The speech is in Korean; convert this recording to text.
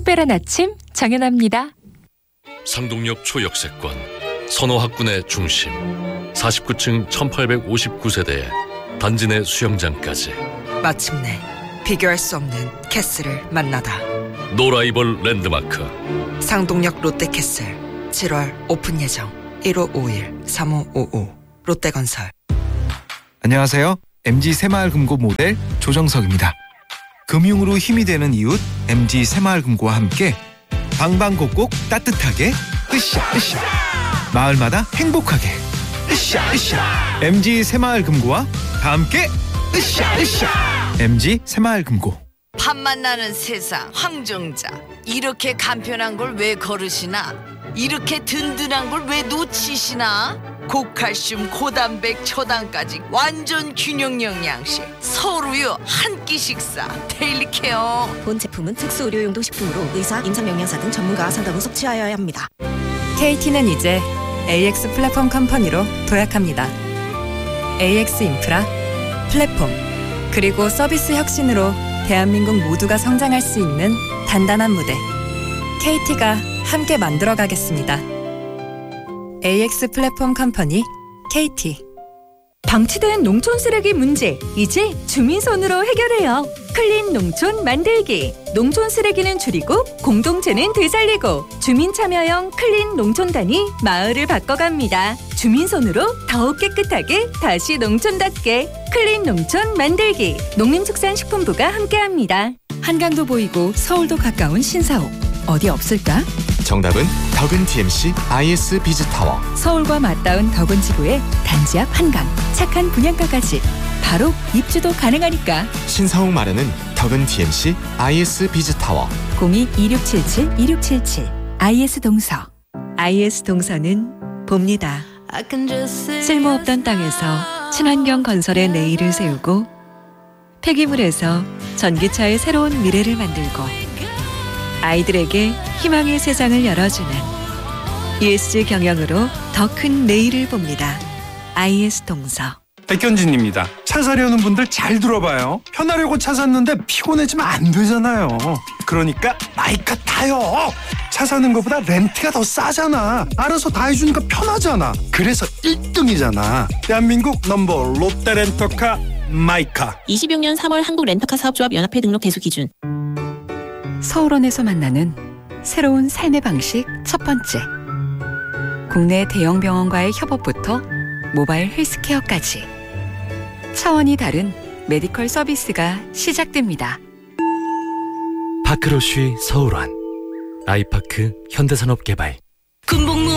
특별한 아침 정연합니다. 상동역 초역세권, 선호학군의 중심, 49층 1859세대에 단지 내 수영장까지. 마침내 비교할 수 없는 캐슬을 만나다. 노라이벌 랜드마크 상동역 롯데캐슬 7월 오픈 예정. 1551-3555 롯데건설. 안녕하세요. MG 새마을금고 모델 조정석입니다. 금융으로 힘이 되는 이웃 MG 새마을금고와 함께 방방곡곡 따뜻하게 으쌰으쌰, 마을마다 행복하게 으쌰으쌰. MG 새마을금고와 다 함께 으쌰으쌰. MG 새마을금고. 밥 만나는 세상 황정자, 이렇게 간편한 걸 왜 거르시나? 이렇게 든든한 걸 왜 놓치시나? 고칼슘, 고단백, 초당까지 완전 균형 영양식 서울우유 한 끼 식사 데일리 케어. 본 제품은 특수 의료용도 식품으로 의사, 임상영양사 등 전문가 상담 후 섭취하여야 합니다. KT는 이제 AX 플랫폼 컴퍼니로 도약합니다. AX 인프라, 플랫폼, 그리고 서비스 혁신으로 대한민국 모두가 성장할 수 있는 단단한 무대, KT가 함께 만들어가겠습니다. AX 플랫폼 컴퍼니 KT. 방치된 농촌 쓰레기 문제, 이제 주민손으로 해결해요. 클린 농촌 만들기. 농촌 쓰레기는 줄이고 공동체는 되살리고, 주민 참여형 클린 농촌단이 마을을 바꿔갑니다. 주민손으로 더욱 깨끗하게 다시 농촌답게. 클린 농촌 만들기. 농림축산식품부가 함께합니다. 한강도 보이고 서울도 가까운 신사옥, 어디 없을까? 정답은 덕은 TMC IS 비즈타워. 서울과 맞닿은 덕은 지구의 단지 앞 한강, 착한 분양가까지 바로 입주도 가능하니까. 신사옥 마련은 덕은 TMC IS 비즈타워. 02-2677-2677 IS 동서. IS 동서는 봅니다. 쓸모없던 땅에서 친환경 건설의 내일을 세우고, 폐기물에서 전기차의 새로운 미래를 만들고, 아이들에게 희망의 세상을 열어주는 ESG 경영으로 더 큰 내일을 봅니다. IS 동서. 백현진입니다. 차 사려는 분들 잘 들어봐요. 편하려고 차 샀는데 피곤해지면 안 되잖아요. 그러니까 마이카 타요. 차 사는 것보다 렌트가 더 싸잖아. 알아서 다 해주니까 편하잖아. 그래서 1등이잖아. 대한민국 넘버 롯데렌터카 마이카. 26년 3월 한국렌터카 사업조합 연합회 등록 대수 기준. 서울원에서 만나는 새로운 삶의 방식 첫 번째. 국내 대형 병원과의 협업부터 모바일 헬스케어까지 차원이 다른 메디컬 서비스가 시작됩니다. 파크로쉬 서울원, 아이파크 현대산업개발. 군복무